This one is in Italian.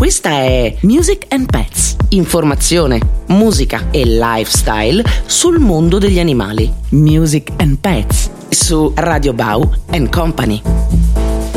Questa è Music and Pets, informazione, musica e lifestyle sul mondo degli animali. Music and Pets su Radio Bau and Company.